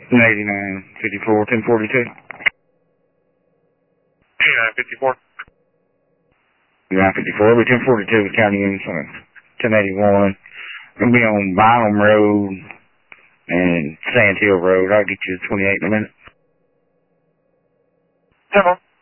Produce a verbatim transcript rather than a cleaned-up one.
eighty-nine fifty-four, ten forty-two. eighty-nine fifty-four. eighty-nine fifty-four, it'll be ten forty-two with County Union, ten eighty-one. Gonna be on Bynum Road and Sand Hill Road. I'll get you to twenty-eight in a minute. ten